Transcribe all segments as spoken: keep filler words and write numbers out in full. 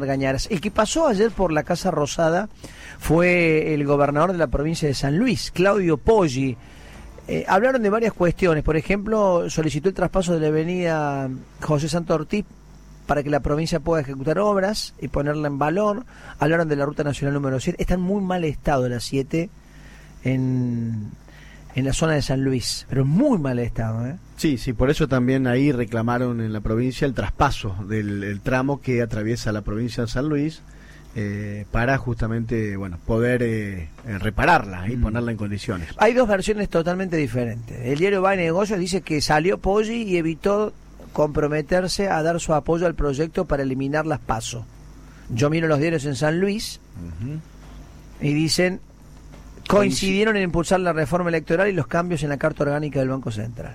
Gañaras. El que pasó ayer por la Casa Rosada fue el gobernador de la provincia de San Luis, Claudio Poggi. Eh, hablaron de varias cuestiones. Por ejemplo, solicitó el traspaso de la avenida José Santo Ortiz para que la provincia pueda ejecutar obras y ponerla en valor. Hablaron de la ruta nacional número siete. Está en muy mal estado la siete en, en la zona de San Luis, pero muy mal estado, ¿eh? Sí, sí, por eso también ahí reclamaron en la provincia el traspaso del el tramo que atraviesa la provincia de San Luis, eh, para justamente, bueno, poder eh, eh, repararla y mm. ponerla en condiciones. Hay dos versiones totalmente diferentes. El diario Va de Negocios dice que salió Poggi y evitó comprometerse a dar su apoyo al proyecto para eliminar las PASO. Yo miro los diarios en San Luis uh-huh. y dicen coincidieron en impulsar la reforma electoral y los cambios en la Carta Orgánica del Banco Central.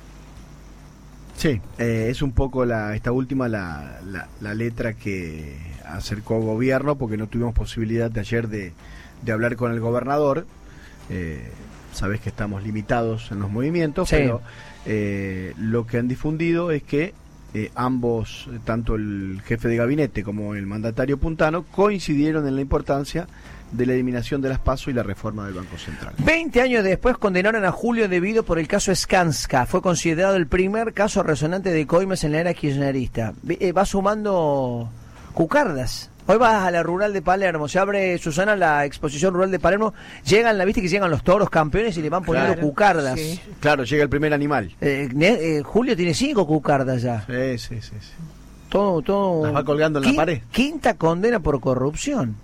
Sí, eh, es un poco la esta última la, la, la letra que acercó gobierno, porque no tuvimos posibilidad de ayer de, de hablar con el gobernador. Eh, sabés que estamos limitados en los movimientos, sí. pero eh, lo que han difundido es que eh, ambos, tanto el jefe de gabinete como el mandatario puntano, coincidieron en la importancia de la eliminación de las PASO y la reforma del Banco Central. Veinte años después condenaron a Julio De Vido por el caso Skanska. Fue considerado el primer caso resonante de coimas en la era kirchnerista. Va sumando cucardas. Hoy vas a la rural de Palermo, se abre, Susana, la exposición rural de Palermo, llegan, la viste que llegan los toros campeones y le van poniendo claro, cucardas. Sí. Claro, llega el primer animal. Eh, eh, Julio tiene cinco cucardas ya. Sí, sí, sí. sí. Todo, todo. Las va colgando en la pared. Quinta condena por corrupción.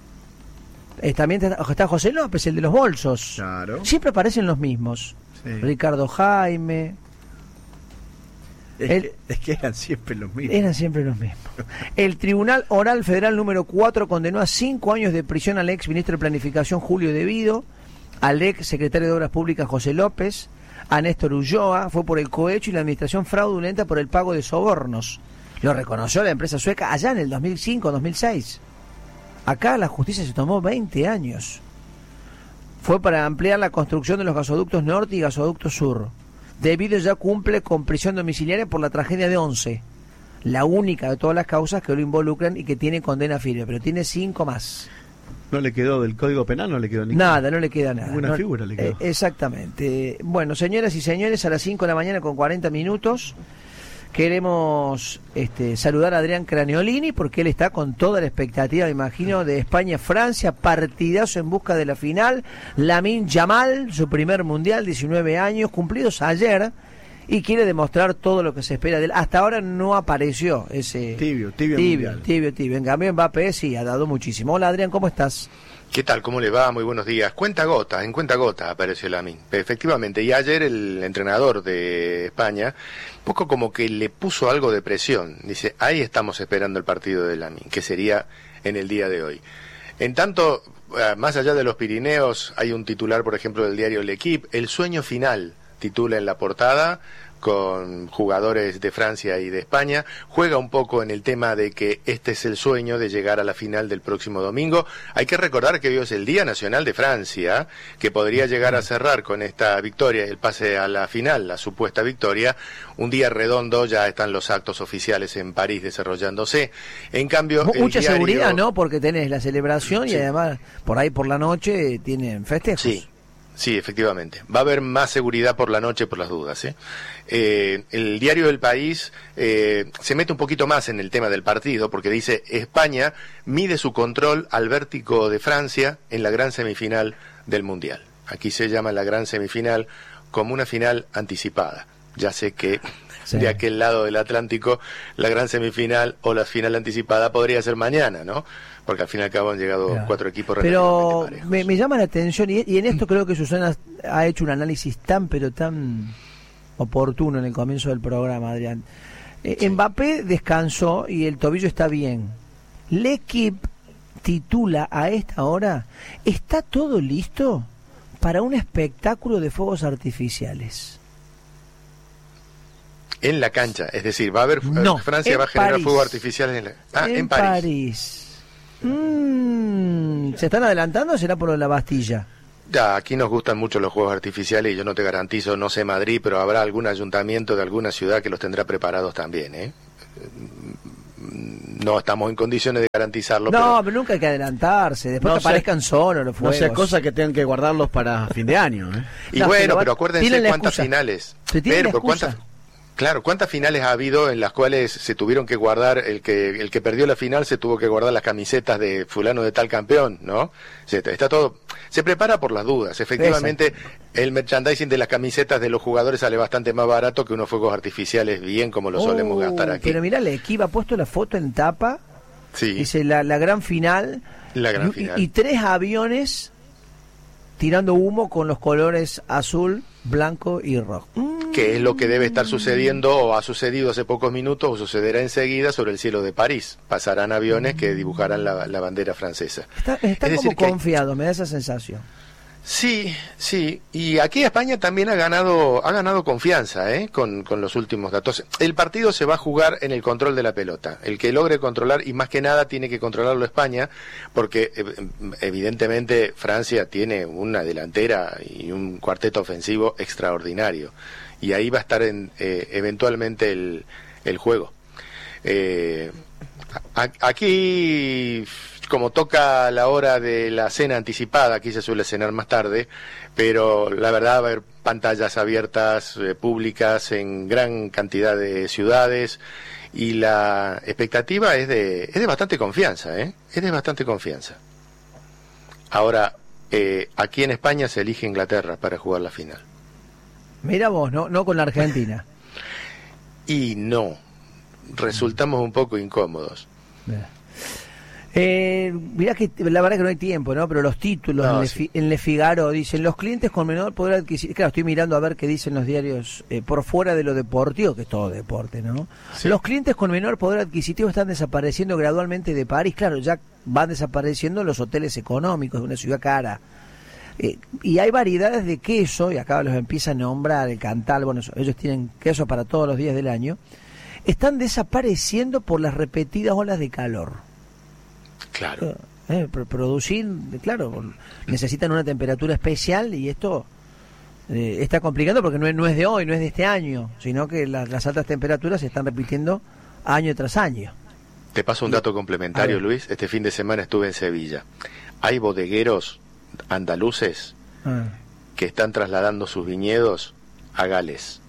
Eh, también está José López, el de los bolsos. Claro. Siempre aparecen los mismos. Sí. Ricardo Jaime. Es, el, que, es que eran siempre los mismos. Eran siempre los mismos. El Tribunal Oral Federal número cuatro condenó a cinco años de prisión al ex ministro de Planificación Julio De Vido, al ex secretario de Obras Públicas José López, a Néstor Ulloa. Fue por el cohecho y la administración fraudulenta por el pago de sobornos. Lo reconoció la empresa sueca allá en el dos mil cinco dos mil seis. Acá la justicia se tomó veinte años. Fue para ampliar la construcción de los gasoductos norte y gasoducto sur. De Vido ya cumple con prisión domiciliaria por la tragedia de Once, la única de todas las causas que lo involucran y que tiene condena firme, pero tiene cinco más. ¿No le quedó del Código Penal? No le quedó ninguna. Nada, no le queda nada. Ninguna no, figura le quedó. Eh, exactamente. Bueno, señoras y señores, a las cinco de la mañana con cuarenta minutos queremos este, saludar a Adrián Craniolini, porque él está con toda la expectativa, me imagino, de España-Francia, partidazo en busca de la final. Lamine Yamal, su primer mundial, diecinueve años, cumplidos ayer, y quiere demostrar todo lo que se espera de él. Hasta ahora no apareció ese... Tibio, tibio, tibio, tibio, tibio. En cambio, Mbappé sí ha dado muchísimo. Hola, Adrián, ¿cómo estás? ¿Qué tal? ¿Cómo le va? Muy buenos días. Cuenta gota, en cuenta gota apareció Lamine. Efectivamente, y ayer el entrenador de España, un poco como que le puso algo de presión. Dice, ahí estamos esperando el partido de Lamine, que sería en el día de hoy. En tanto, más allá de los Pirineos, hay un titular, por ejemplo, del diario L'Equipe, El sueño final, titula en la portada, con jugadores de Francia y de España, juega un poco en el tema de que este es el sueño de llegar a la final del próximo domingo. Hay que recordar que hoy es el Día Nacional de Francia, que podría llegar a cerrar con esta victoria, el pase a la final, la supuesta victoria, un día redondo, ya están los actos oficiales en París desarrollándose. En cambio, mucha diario... seguridad, ¿no? Porque tenés la celebración, sí, y además por ahí por la noche tienen festejos. Sí. Sí, efectivamente. Va a haber más seguridad por la noche por las dudas, ¿eh? Eh, el diario El País eh, se mete un poquito más en el tema del partido, porque dice, España mide su control al vértigo de Francia en la gran semifinal del Mundial. Aquí se llama la gran semifinal como una final anticipada. Ya sé que sí, de aquel lado del Atlántico la gran semifinal o la final anticipada podría ser mañana, ¿no? Porque al fin y al cabo han llegado claro, cuatro equipos pero me, me llama la atención, y, y en esto creo que Susana ha hecho un análisis tan, pero tan oportuno en el comienzo del programa, Adrián. Eh, sí. Mbappé descansó y el tobillo está bien. L'Equipe titula a esta hora, ¿está todo listo para un espectáculo de fuegos artificiales? En la cancha, es decir, va a haber, no, Francia va a generar París. fuegos artificiales en, la, ah, en, en París. París. Mm, ¿se están adelantando o será por la Bastilla? Ya, aquí nos gustan mucho los juegos artificiales y yo no te garantizo, no sé Madrid, pero habrá algún ayuntamiento de alguna ciudad que los tendrá preparados también, ¿eh? no estamos en condiciones de garantizarlo. No, pero, pero nunca hay que adelantarse, después No que sea- aparezcan solos los No fuegos. sea cosa que tengan que guardarlos para fin de año. ¿eh? y No, bueno, pero pero, va- acuérdense tienen la cuántas excusa. finales. Se tienen Pero, la pero cuántas, excusa. claro, cuántas finales ha habido en las cuales se tuvieron que guardar, el que el que perdió la final se tuvo que guardar las camisetas de fulano de tal campeón, ¿no? Se, está todo, se prepara por las dudas. Efectivamente, el merchandising de las camisetas de los jugadores sale bastante más barato que unos fuegos artificiales, bien como lo solemos Oh, gastar aquí. Pero mirá, Lequiva ha puesto la foto en tapa, Sí, dice la, la gran final, la gran y, final. y tres aviones tirando humo con los colores azul, blanco y rojo. Mm. que es lo que debe estar sucediendo o ha sucedido hace pocos minutos o sucederá enseguida sobre el cielo de París. Pasarán aviones que dibujarán la, la bandera francesa. Está- Están Es como decir que hay- confiados, me da esa sensación. Sí, sí, y aquí España también ha ganado ha ganado confianza, ¿eh? con, con los últimos datos. El partido se va a jugar en el control de la pelota. El que logre controlar, y más que nada tiene que controlarlo España, porque eh, evidentemente Francia tiene una delantera y un cuarteto ofensivo extraordinario. Y ahí va a estar en, eh, eventualmente el, el juego. Eh, a- aquí, como toca la hora de la cena anticipada, aquí se suele cenar más tarde, pero la verdad va a haber pantallas abiertas, eh, públicas, en gran cantidad de ciudades, y la expectativa es de, es de bastante confianza, ¿eh? Es de bastante confianza. Ahora, eh, aquí en España se elige Inglaterra para jugar la final. Mira vos, no, no con la Argentina. Y no, resultamos un poco incómodos. Eh, mirá que la verdad que no hay tiempo, ¿no? Pero los títulos No, en, Le, sí. Fi- en Le Figaro dicen, los clientes con menor poder adquisitivo. Claro, estoy mirando a ver qué dicen los diarios eh, por fuera de lo deportivo, que es todo deporte, ¿no? Sí. Los clientes con menor poder adquisitivo están desapareciendo gradualmente de París. Claro, ya van desapareciendo los hoteles económicos de una ciudad cara. Eh, y hay variedades de queso, y acá los empieza a nombrar, el Cantal, bueno, eso- ellos tienen queso para todos los días del año. Están desapareciendo por las repetidas olas de calor. Claro. Eh, pro- producir, claro, necesitan una temperatura especial y esto eh, está complicando porque no es, no es de hoy, no es de este año, sino que la- las altas temperaturas se están repitiendo año tras año. Te paso un dato A complementario, ver. Luis. Este fin de semana estuve en Sevilla. Hay bodegueros andaluces Ah, que están trasladando sus viñedos a Gales.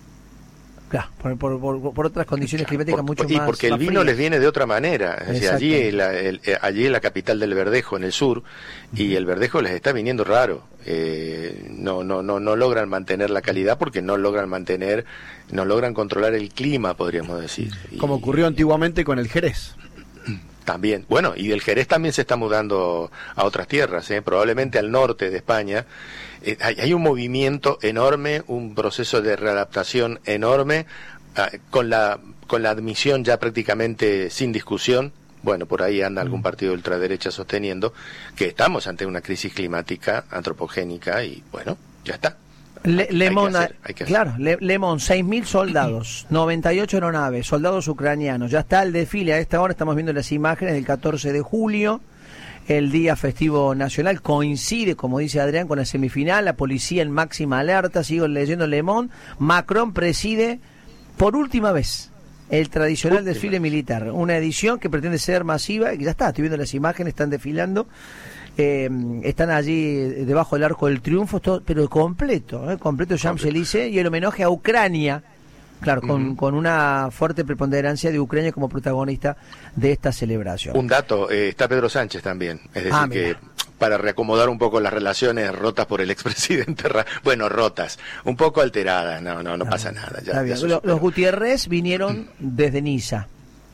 claro, por, por, por- por otras condiciones climáticas Por- mucho y más. porque el más vino frías. les viene de otra manera. Es decir, allí, Exactamente. es la, el- eh, allí es la capital del verdejo, en el sur, y el verdejo les está viniendo raro. Eh, no, no, no, no logran mantener la calidad porque no logran mantener, no logran controlar el clima, podríamos decir. Y- Como ocurrió antiguamente con el Jerez. También, bueno, y del Jerez también se está mudando a otras tierras, ¿eh? Probablemente al norte de España. Eh, hay, hay un movimiento enorme, un proceso de readaptación enorme, ah, con la con la admisión ya prácticamente sin discusión. Bueno, por ahí anda algún partido de ultraderecha sosteniendo que estamos ante una crisis climática antropogénica y bueno, ya está. Le, Hay- hay Lemon, que hacer, hay que hacer. claro, Le, Lemon, seis mil soldados, noventa y ocho aeronaves, soldados ucranianos. Ya está el desfile, a esta hora estamos viendo las imágenes del catorce de julio, el día festivo nacional, coincide, como dice Adrián, con la semifinal, la policía en máxima alerta, sigo leyendo Lemon, Macron preside por última vez el tradicional Última desfile vez. militar, una edición que pretende ser masiva, y ya está, estoy viendo las imágenes, están desfilando. Eh, están allí debajo del Arco del Triunfo, todo, pero completo, eh, completo Champs-Élysées, y el homenaje a Ucrania, claro, con, Ujú. con una fuerte preponderancia de Ucrania como protagonista de esta celebración. Un dato, eh, está Pedro Sánchez también, es decir, Ah, que mira. para reacomodar un poco las relaciones rotas por el expresidente, Ra- bueno, rotas, un poco alteradas, no, no, no Ah, pasa nada. Ya, está ya bien. se Lo- superó. Los Gutiérrez vinieron desde Niza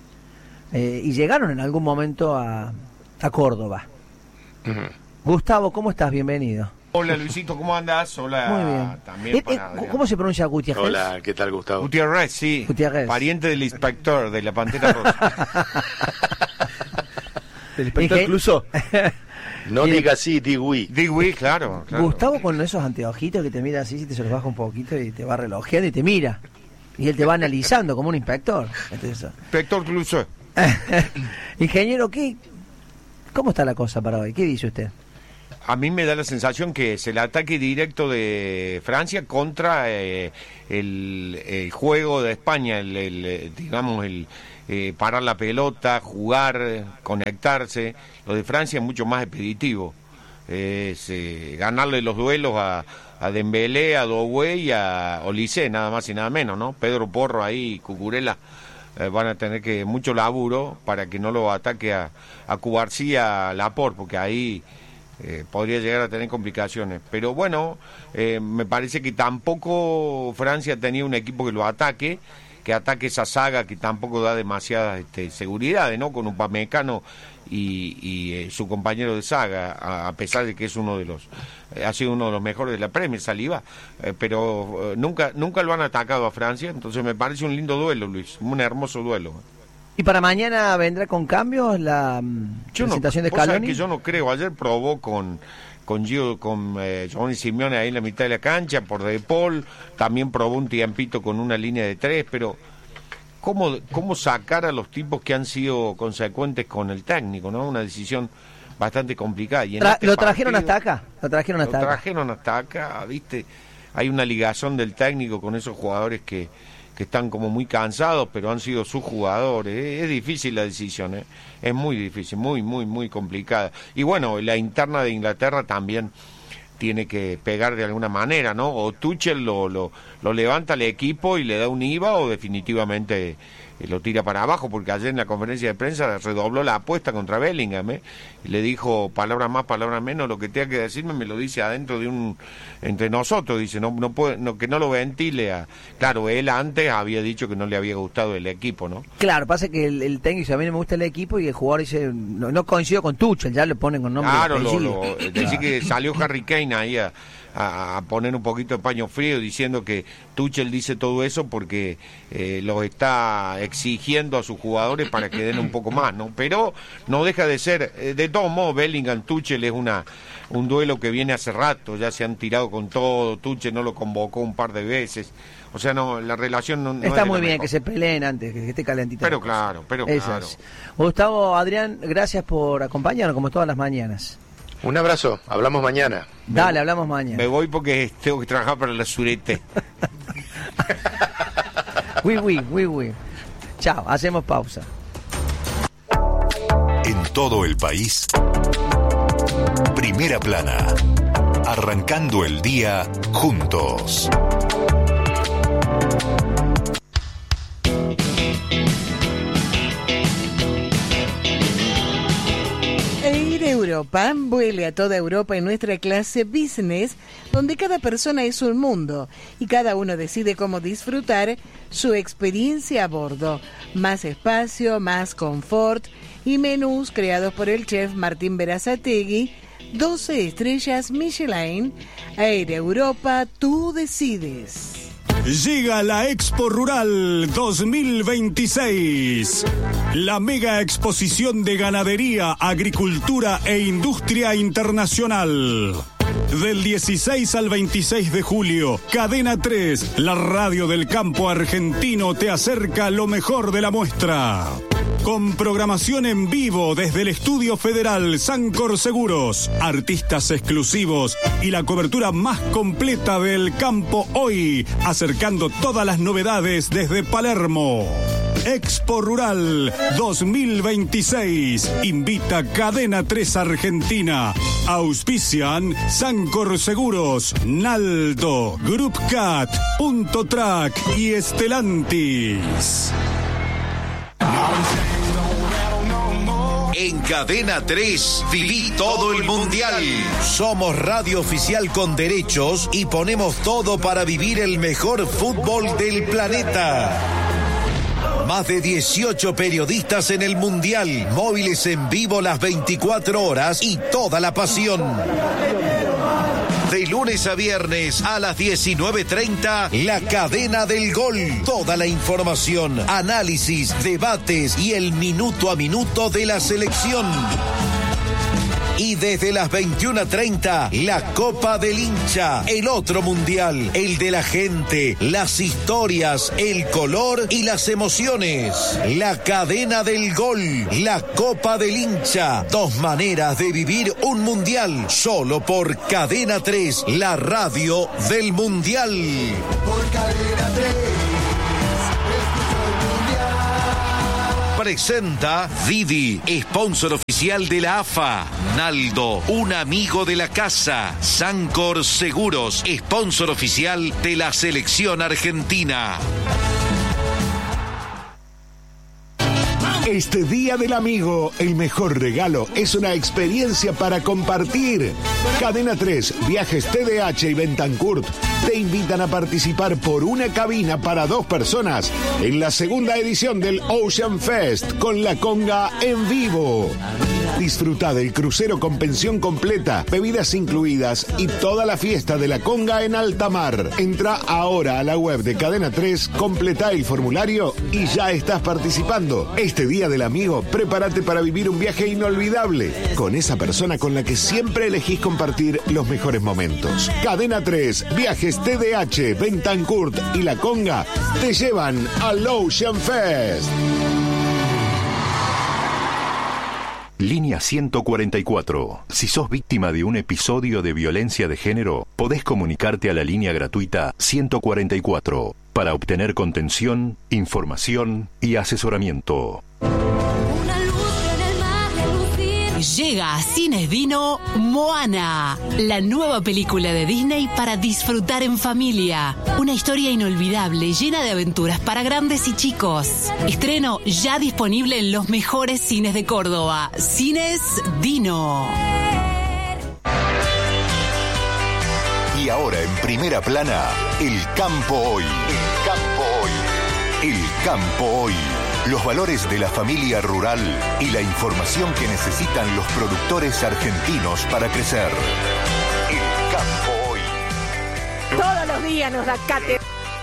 eh, y llegaron en algún momento a, a Córdoba. Ujú. Gustavo, ¿cómo estás? Bienvenido. Hola Luisito, ¿cómo andas? Hola Muy bien. también Eh, eh, para Adrián. ¿Cómo se pronuncia Gutiérrez? Hola, ¿qué tal, Gustavo? Gutiérrez, sí. Gutiérrez. Pariente del inspector de la Pantera Rosa. El inspector Dije- Clouseau. No Y- diga así, di oui. Digo, oui, claro, claro. Gustavo con esos anteojitos que te mira así, si te se los baja un poquito y te va relojeando y te mira. Y él te va analizando como un inspector. Entonces, Inspector Clouseau. ingeniero, ¿qué, ¿cómo está la cosa para hoy? ¿Qué dice usted? A mí me da la sensación que es el ataque directo de Francia contra eh, el, el juego de España, el, el digamos, el eh, parar la pelota, jugar, conectarse. Lo de Francia es mucho más expeditivo. Es eh, ganarle los duelos a, a Dembélé, a Doué y a Olise, nada más y nada menos, ¿no? Pedro Porro ahí, Cucurella, eh, van a tener que mucho laburo para que no lo ataque a, a Cubarsí, a Laporte, porque ahí... Eh, podría llegar a tener complicaciones, pero bueno, eh, me parece que tampoco Francia tenía un equipo que lo ataque, que ataque esa saga que tampoco da demasiadas este, seguridades, ¿no? Con Upamecano y, y eh, su compañero de saga, a, a pesar de que es uno de los, eh, ha sido uno de los mejores de la Premier, Saliba, eh, pero eh, nunca, nunca lo han atacado a Francia, entonces me parece un lindo duelo, Luis, un hermoso duelo. ¿Y para mañana vendrá con cambios la yo presentación no, de Scaloni? Que yo no creo. Ayer probó con con Gio, con eh, Giovanni Simeone ahí en la mitad de la cancha por De Paul. También probó un tiempito con una línea de tres, pero cómo cómo sacar a los tipos que han sido consecuentes con el técnico, ¿no? Una decisión bastante complicada. Y en Tra este ¿Lo trajeron partido, hasta acá? Lo trajeron hasta lo acá. trajeron hasta acá, ¿viste? Hay una ligación del técnico con esos jugadores que que están como muy cansados, pero han sido sus jugadores. Es difícil la decisión, ¿eh? Es muy difícil, muy, muy, muy complicada. Y bueno, la interna de Inglaterra también tiene que pegar de alguna manera, ¿no? O Tuchel lo, lo, lo levanta al equipo y le da un I V A, o definitivamente eh, lo tira para abajo, porque ayer en la conferencia de prensa redobló la apuesta contra Bellingham, ¿eh? Y le dijo palabras más, palabras menos, lo que tenga que decirme me lo dice adentro de un, entre nosotros, dice, no, no puede, no, que no lo ventile a... Claro, él antes había dicho que no le había gustado el equipo, ¿no? Claro, pasa que el, el técnico dice, a mí no me gusta el equipo, y el jugador dice, no, no coincido con Tuchel, ya le ponen con nombre. Claro, lo, lo, decir que salió Harry Kane ahí a, a, a poner un poquito de paño frío diciendo que Tuchel dice todo eso porque eh, los está exigiendo a sus jugadores para que den un poco más, ¿no? Pero no deja de ser, eh, de todos modos, Bellingham, Tuchel es una un duelo que viene hace rato, ya se han tirado con todo, Tuchel no lo convocó un par de veces, o sea, no, la relación no, no está es muy bien mejor. Que se peleen antes, que esté calentita. Pero claro, pero Eso claro. Es. Gustavo, Adrián, gracias por acompañarnos como todas las mañanas. Un abrazo, hablamos mañana. Dale, hablamos mañana. Me voy porque tengo que trabajar para la Surete. Oui, oui, oui, oui. Chao, hacemos pausa. En todo el país, Primera Plana, arrancando el día juntos. Air Europa vuele a toda Europa en nuestra clase Business, donde cada persona es un mundo y cada uno decide cómo disfrutar su experiencia a bordo. Más espacio, más confort y menús creados por el chef Martín Berazategui, doce estrellas Michelin. Air Europa, tú decides. Llega la Expo Rural dos mil veintiséis, la mega exposición de ganadería, agricultura e industria internacional. Del dieciséis al veintiséis de julio, Cadena tres, la radio del campo argentino, te acerca lo mejor de la muestra. Con programación en vivo desde el Estudio Federal Sancor Seguros, artistas exclusivos y la cobertura más completa del campo hoy, acercando todas las novedades desde Palermo. Expo Rural dos mil veintiséis. Invita Cadena tres Argentina. Auspician Sancor Seguros, Naldo, Group Cat, Punto Track y Estelantis. En Cadena tres, viví todo el mundial. Somos radio oficial con derechos y ponemos todo para vivir el mejor fútbol del planeta. Más de dieciocho periodistas en el mundial, móviles en vivo las veinticuatro horas y toda la pasión. De lunes a viernes a las diecinueve treinta, La Cadena del Gol. Toda la información, análisis, debates y el minuto a minuto de la selección. Y desde las veintiuna treinta, la Copa del Hincha, el otro mundial, el de la gente, las historias, el color y las emociones. La cadena del gol, la Copa del Hincha. Dos maneras de vivir un mundial, solo por Cadena tres, la radio del mundial. Por Cadena tres. Presenta Didi, sponsor oficial de la A F A. Naldo, un amigo de la casa. Sancor Seguros, sponsor oficial de la selección argentina. Este Día del Amigo, el mejor regalo es una experiencia para compartir. Cadena tres, Viajes T D H y Bentancourt te invitan a participar por una cabina para dos personas en la segunda edición del Ocean Fest con La Conga en vivo. Disfruta del crucero con pensión completa, bebidas incluidas y toda la fiesta de La Conga en alta mar. Entra ahora a la web de Cadena tres, completa el formulario y ya estás participando. Este Día del Amigo, prepárate para vivir un viaje inolvidable con esa persona con la que siempre elegís compartir los mejores momentos. Cadena tres, Viajes T D H, Bentancourt y La Conga te llevan al Ocean Fest. Línea ciento cuarenta y cuatro. Si sos víctima de un episodio de violencia de género, podés comunicarte a la línea gratuita ciento cuarenta y cuatro para obtener contención, información y asesoramiento. Llega a Cines Dino Moana, la nueva película de Disney para disfrutar en familia. Una historia inolvidable, llena de aventuras para grandes y chicos. Estreno ya disponible en los mejores cines de Córdoba. Cines Dino. Y ahora en primera plana, el campo hoy. El campo hoy. El campo hoy. Los valores de la familia rural y la información que necesitan los productores argentinos para crecer. El campo hoy. Todos los días nos da cátedra.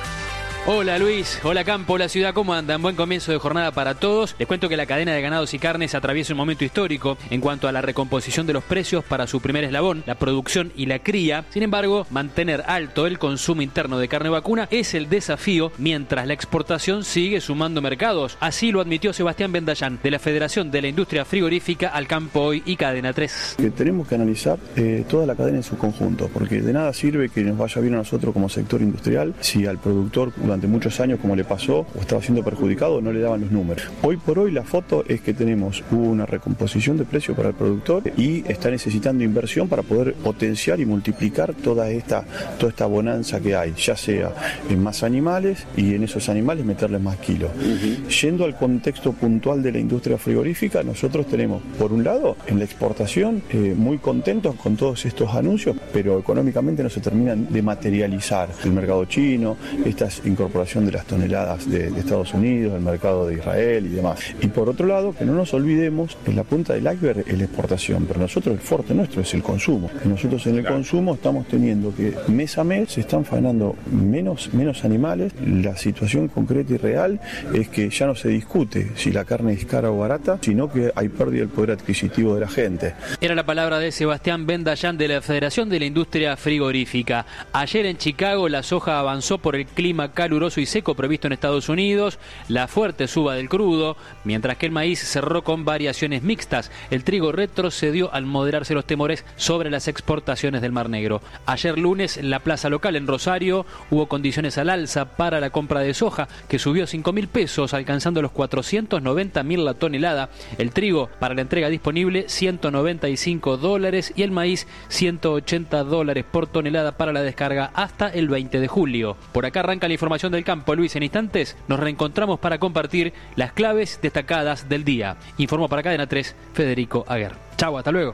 Hola Luis, hola Campo, hola Ciudad, ¿cómo andan? Buen comienzo de jornada para todos. Les cuento que la cadena de ganados y carnes atraviesa un momento histórico en cuanto a la recomposición de los precios para su primer eslabón, la producción y la cría. Sin embargo, mantener alto el consumo interno de carne vacuna es el desafío, mientras la exportación sigue sumando mercados. Así lo admitió Sebastián Bendayán, de la Federación de la Industria Frigorífica, al Campo Hoy y Cadena tres. Que tenemos que analizar eh, toda la cadena en su conjunto, porque de nada sirve que nos vaya bien a nosotros como sector industrial si al productor durante muchos años, como le pasó, o estaba siendo perjudicado, no le daban los números. Hoy por hoy la foto es que tenemos una recomposición de precio para el productor y está necesitando inversión para poder potenciar y multiplicar toda esta, toda esta bonanza que hay, ya sea en más animales y en esos animales meterles más kilos. Uh-huh. Yendo al contexto puntual de la industria frigorífica, nosotros tenemos, por un lado, en la exportación, eh, muy contentos con todos estos anuncios, pero económicamente no se terminan de materializar. El mercado chino, estas incorporación de las toneladas de, de Estados Unidos, el mercado de Israel y demás. Y por otro lado, que no nos olvidemos, en la punta del iceberg es la exportación, pero nosotros el fuerte nuestro es el consumo. Y nosotros en el consumo estamos teniendo que mes a mes se están faenando menos, menos animales. La situación concreta y real es que ya no se discute si la carne es cara o barata, sino que hay pérdida del poder adquisitivo de la gente. Era la palabra de Sebastián Bendayán, de la Federación de la Industria Frigorífica. Ayer en Chicago la soja avanzó por el clima caluroso y seco previsto en Estados Unidos, la fuerte suba del crudo, mientras que el maíz cerró con variaciones mixtas. El trigo retrocedió al moderarse los temores sobre las exportaciones del Mar Negro. Ayer lunes, en la plaza local en Rosario, hubo condiciones al alza para la compra de soja, que subió cinco mil pesos, alcanzando los cuatrocientos noventa mil la tonelada. El trigo, para la entrega disponible, ciento noventa y cinco dólares, y el maíz, ciento ochenta dólares por tonelada para la descarga hasta el veinte de julio. Por acá arranca la información del campo. Luis, en instantes nos reencontramos para compartir las claves destacadas del día. Informó para Cadena tres, Federico Aguer. Chau, hasta luego.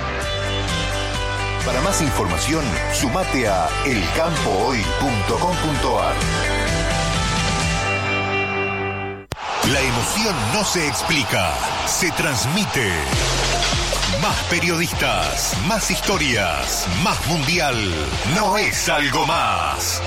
Para más información, sumate a el campo hoy punto com punto a r. La emoción no se explica, se transmite. Más periodistas, más historias, más mundial. No es algo más.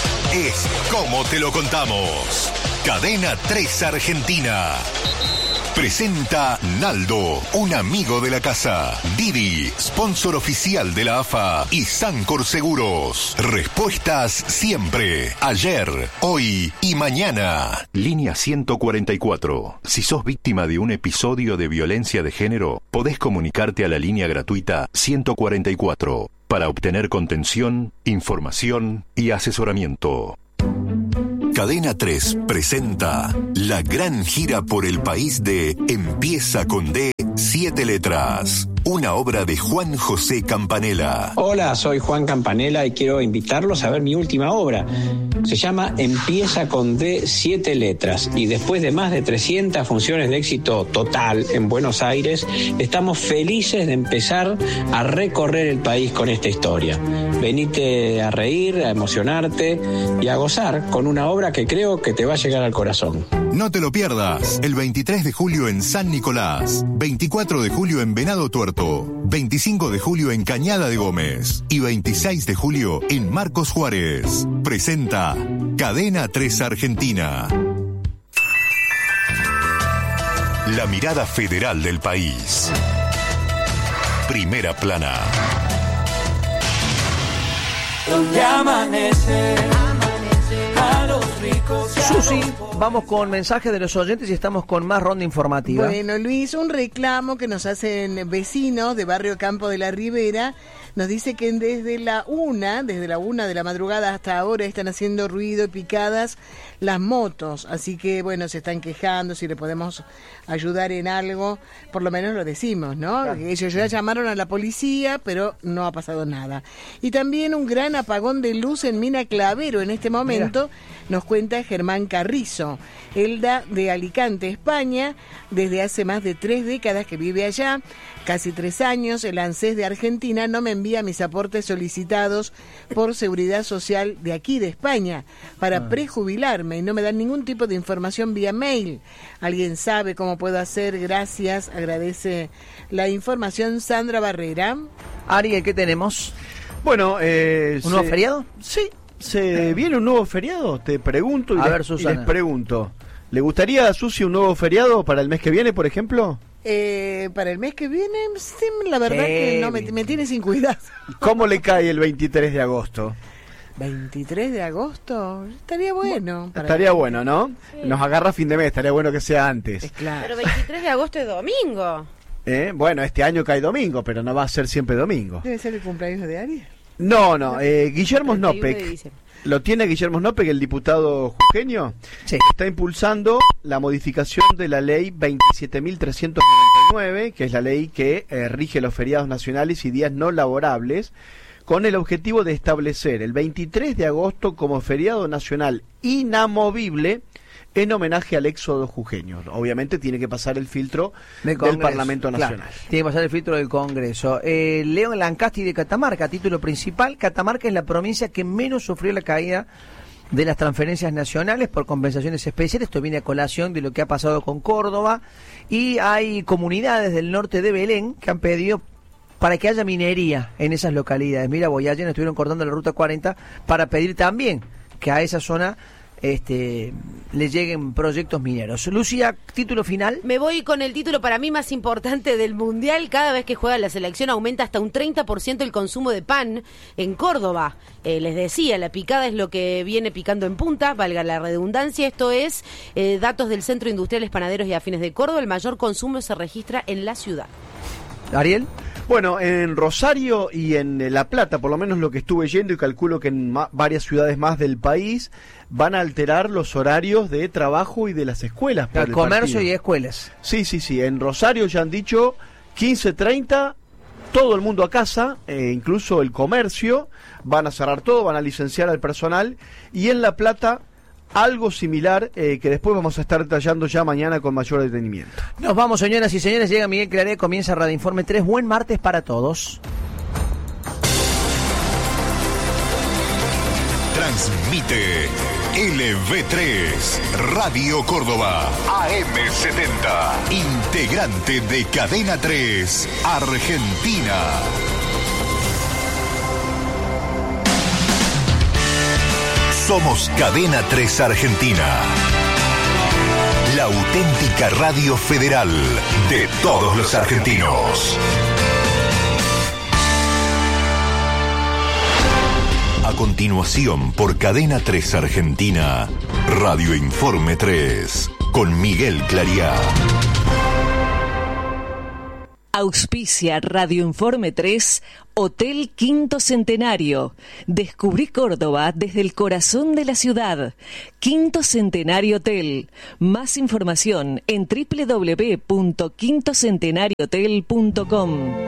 Es como te lo contamos. Cadena tres Argentina. presenta Naldo, un amigo de la casa. Didi, sponsor oficial de la A F A. Y Sancor Seguros. Respuestas siempre. Ayer, hoy y mañana. Línea ciento cuarenta y cuatro. Si sos víctima de un episodio de violencia de género, podés comunicarte a la línea gratuita ciento cuarenta y cuatro para obtener contención, información y asesoramiento. Cadena tres presenta la gran gira por el país de Empieza con D, siete letras. Una obra de Juan José Campanella. Hola, soy Juan Campanella y quiero invitarlos a ver mi última obra. Se llama Empieza con D, siete letras. Y después de más de trescientas funciones de éxito total en Buenos Aires, estamos felices de empezar a recorrer el país con esta historia. Venite a reír, a emocionarte y a gozar con una obra que creo que te va a llegar al corazón. No te lo pierdas. El veintitrés de julio en San Nicolás, veinticuatro de julio en Venado Tuerto, veinticinco de julio en Cañada de Gómez y veintiséis de julio en Marcos Juárez. Presenta Cadena tres Argentina. La mirada federal del país. Primera plana. Donde amanece, a los ricos. Susi, vamos con mensajes de los oyentes y estamos con más ronda informativa. Bueno, Luis, un reclamo que nos hacen vecinos de Barrio Campo de la Ribera. Nos dice que desde la una, desde la una de la madrugada hasta ahora están haciendo ruido y picadas las motos. Así que, bueno, se están quejando, si le podemos ayudar en algo, por lo menos lo decimos, ¿no? Claro. Ellos ya llamaron a la policía, pero no ha pasado nada. Y también un gran apagón de luz en Mina Clavero en este momento. Mira. Nos cuenta Germán Carrizo. Elda de Alicante, España, desde hace más de tres décadas que vive allá, casi tres años, el ANSES de Argentina no me envía mis aportes solicitados por Seguridad Social de aquí de España para ah. prejubilarme y no me dan ningún tipo de información vía mail. ¿Alguien sabe cómo puedo hacer? Gracias, agradece la información Sandra Barrera. Ariel, ¿qué tenemos? Bueno, eh, ¿un nuevo se... feriado? Sí. ¿Se viene un nuevo feriado? Te pregunto y, a les, ver, Susana. y les pregunto. ¿Le gustaría a Susi un nuevo feriado para el mes que viene, por ejemplo? Eh, para el mes que viene, sí, la verdad eh, que no me, me tiene sin cuidado. ¿Cómo le cae el veintitrés de agosto? veintitrés de agosto, estaría bueno. Para estaría el... bueno, ¿no? Sí. Nos agarra fin de mes, estaría bueno que sea antes. Es claro. Pero veintitrés de agosto es domingo. Eh, bueno, este año cae domingo, pero no va a ser siempre domingo. ¿Debe ser el cumpleaños de Ariel? No, no, eh, Guillermo Snopek. Lo tiene Guillermo Snopek, el diputado jujeño. Sí. Está impulsando la modificación de la ley veintisiete mil trescientos noventa y nueve, que es la ley que eh, rige los feriados nacionales y días no laborables, con el objetivo de establecer el veintitrés de agosto como feriado nacional inamovible en homenaje al éxodo jujeño. Obviamente tiene que pasar el filtro del Parlamento Nacional. Claro, tiene que pasar el filtro del Congreso. Eh, León Lancasti de Catamarca, título principal. Catamarca es la provincia que menos sufrió la caída de las transferencias nacionales por compensaciones especiales. Esto viene a colación de lo que ha pasado con Córdoba. Y hay comunidades del norte de Belén que han pedido para que haya minería en esas localidades. Mira, Boyayen estuvieron cortando la ruta cuarenta para pedir también que a esa zona Este, le lleguen proyectos mineros. Lucía, título final. Me voy con el título para mí más importante del Mundial. Cada vez que juega la selección aumenta hasta un treinta por ciento el consumo de pan en Córdoba. Eh, les decía, la picada es lo que viene picando en punta, valga la redundancia. Esto es eh, datos del Centro Industriales Panaderos y Afines de Córdoba. El mayor consumo se registra en la ciudad. Ariel. Bueno, en Rosario y en La Plata, por lo menos lo que estuve yendo y calculo que en ma- varias ciudades más del país, van a alterar los horarios de trabajo y de las escuelas. Por el el comercio partido. Y escuelas. Sí, sí, sí. En Rosario ya han dicho quince treinta, todo el mundo a casa, eh, incluso el comercio, van a cerrar todo, van a licenciar al personal. Y en La Plata, algo similar eh, que después vamos a estar detallando ya mañana con mayor detenimiento. Nos vamos, señoras y señores. Llega Miguel Claré, comienza Radio Informe tres. Buen martes para todos. Transmite L V tres, Radio Córdoba, A M setenta, integrante de Cadena tres, Argentina. Somos Cadena tres Argentina, la La auténtica radio federal de todos los argentinos. A continuación, por Cadena tres Argentina, Radio Informe tres, con Miguel Clariá. Auspicia Radio Informe tres, Hotel Quinto Centenario. Descubrí Córdoba desde el corazón de la ciudad. Quinto Centenario Hotel. Más información en doble u doble u doble u punto quinto centenario hotel punto com.